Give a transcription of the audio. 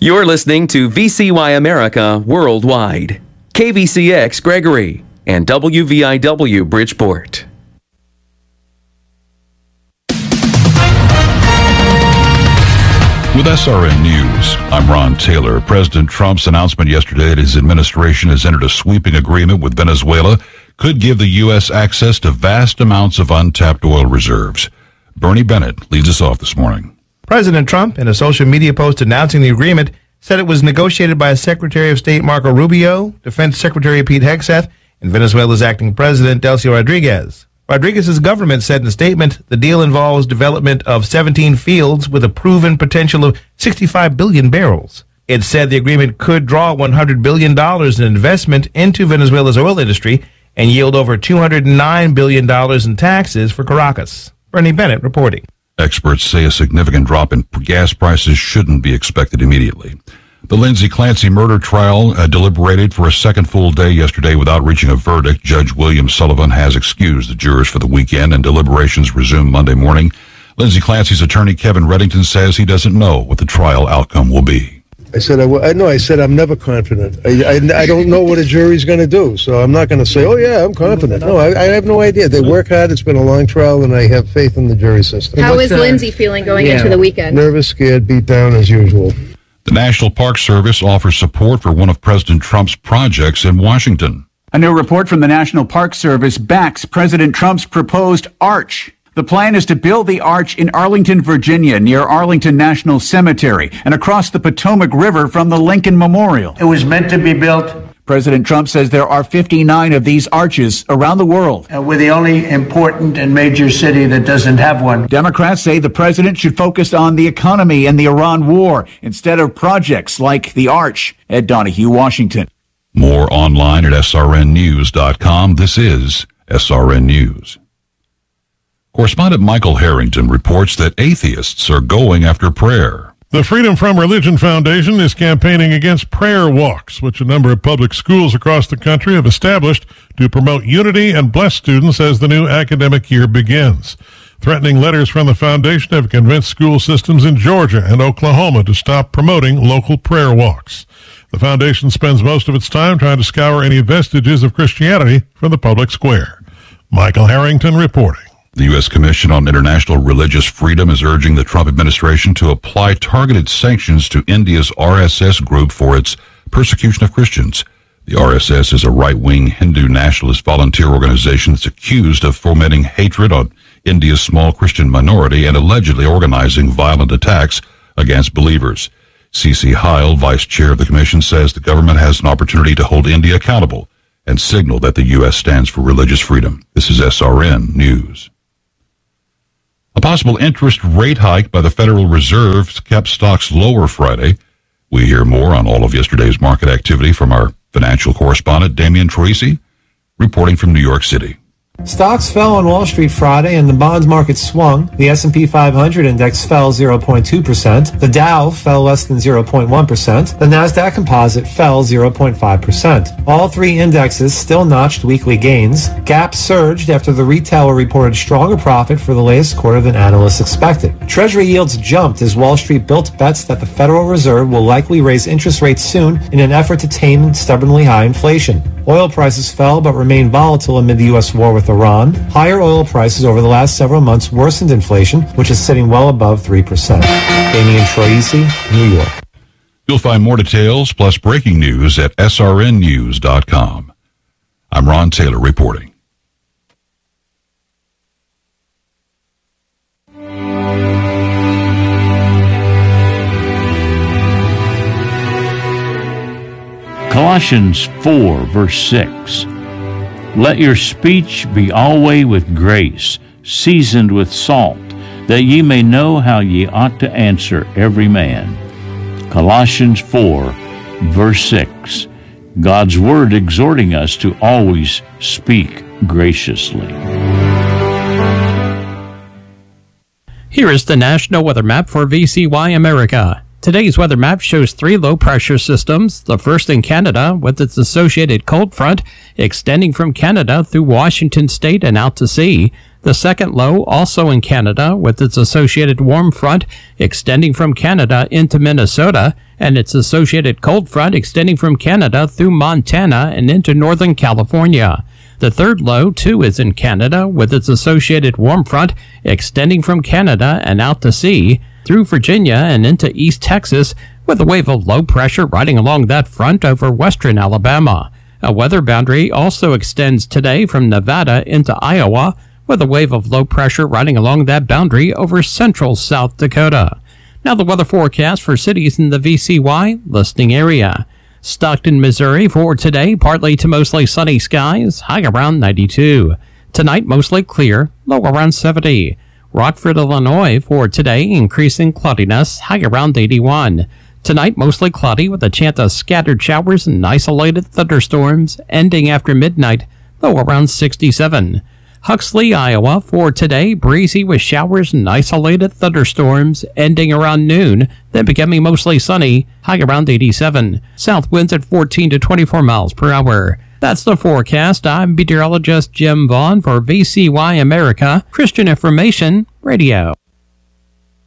You're listening to VCY America Worldwide, KVCX Gregory, and WVIW Bridgeport. With SRN News, I'm Ron Taylor. President Trump's announcement yesterday that his administration has entered a sweeping agreement with Venezuela could give the U.S. access to vast amounts of untapped oil reserves. Bernie Bennett leads us off this morning. President Trump, in a social media post announcing the agreement, said it was negotiated by Secretary of State Marco Rubio, Defense Secretary Pete Hegseth, and Venezuela's acting president Delcy Rodriguez. Rodriguez's government said in a statement the deal involves development of 17 fields with a proven potential of 65 billion barrels. It said the agreement could draw $100 billion in investment into Venezuela's oil industry and yield over $209 billion in taxes for Caracas. Bernie Bennett reporting. Experts say a significant drop in gas prices shouldn't be expected immediately. The Lindsay Clancy murder trial deliberated for a second full day yesterday without reaching a verdict. Judge William Sullivan has excused the jurors for the weekend, and deliberations resume Monday morning. Lindsay Clancy's attorney, Kevin Reddington, says he doesn't know what the trial outcome will be. I said I'm never confident. I don't know what a jury's going to do, so I'm not going to say, oh, yeah, I'm confident. No, I have no idea. They work hard. It's been a long trial, and I have faith in the jury system. How is Lindsay feeling going into the weekend? Nervous, scared, beat down as usual. The National Park Service offers support for one of President Trump's projects in Washington. A new report from the National Park Service backs President Trump's proposed arch. The plan is to build the arch in Arlington, Virginia, near Arlington National Cemetery, and across the Potomac River from the Lincoln Memorial. It was meant to be built. President Trump says there are 59 of these arches around the world. We're the only important and major city that doesn't have one. Democrats say the president should focus on the economy and the Iran war instead of projects like the arch. Ed Donahue, Washington. More online at srnnews.com. This is SRN News. Correspondent Michael Harrington reports that atheists are going after prayer. The Freedom From Religion Foundation is campaigning against prayer walks, which a number of public schools across the country have established to promote unity and bless students as the new academic year begins. Threatening letters from the foundation have convinced school systems in Georgia and Oklahoma to stop promoting local prayer walks. The foundation spends most of its time trying to scour any vestiges of Christianity from the public square. Michael Harrington reporting. The U.S. Commission on International Religious Freedom is urging the Trump administration to apply targeted sanctions to India's RSS group for its persecution of Christians. The RSS is a right-wing Hindu nationalist volunteer organization that's accused of fomenting hatred on India's small Christian minority and allegedly organizing violent attacks against believers. C.C. Heil, vice chair of the commission, says the government has an opportunity to hold India accountable and signal that the U.S. stands for religious freedom. This is SRN News. A possible interest rate hike by the Federal Reserve kept stocks lower Friday. We hear more on all of yesterday's market activity from our financial correspondent, Damian Troisi, reporting from New York City. Stocks fell on Wall Street Friday and the bonds market swung. The S&P 500 index fell 0.2%. The Dow fell less than 0.1%. The Nasdaq Composite fell 0.5%. All three indexes still notched weekly gains. Gap surged after the retailer reported stronger profit for the latest quarter than analysts expected. Treasury yields jumped as Wall Street built bets that the Federal Reserve will likely raise interest rates soon in an effort to tame stubbornly high inflation. Oil prices fell but remained volatile amid the U.S. war with Iran. Higher oil prices over the last several months worsened inflation, which is sitting well above 3%. Damian Troisi, New York. You'll find more details plus breaking news at srnnews.com. I'm Ron Taylor reporting. Colossians 4, verse 6. Let your speech be always with grace, seasoned with salt, that ye may know how ye ought to answer every man. Colossians 4, verse 6. God's Word exhorting us to always speak graciously. Here is the National Weather Map for VCY America. Today's weather map shows 3 low-pressure systems, the first in Canada with its associated cold front extending from Canada through Washington state and out to sea. The second low also in Canada with its associated warm front extending from Canada into Minnesota. and its associated cold front extending from Canada through Montana and into northern California. The third low, too, is in Canada, with its associated warm front extending from Canada and out to sea, through Virginia and into East Texas, with a wave of low pressure riding along that front over western Alabama. A weather boundary also extends today from Nevada into Iowa, with a wave of low pressure riding along that boundary over central South Dakota. Now the weather forecast for cities in the VCY listening area. Stockton, Missouri for today, partly to mostly sunny skies, high around 92. Tonight, mostly clear, low around 70. Rockford, Illinois for today, increasing cloudiness, high around 81. Tonight, mostly cloudy with a chance of scattered showers and isolated thunderstorms, ending after midnight, low around 67. Huxley, Iowa for today, breezy with showers and isolated thunderstorms, ending around noon, then becoming mostly sunny, high around 87. South winds at 14 to 24 miles per hour. That's the forecast. I'm meteorologist Jim Vaughn for VCY America Christian Information Radio.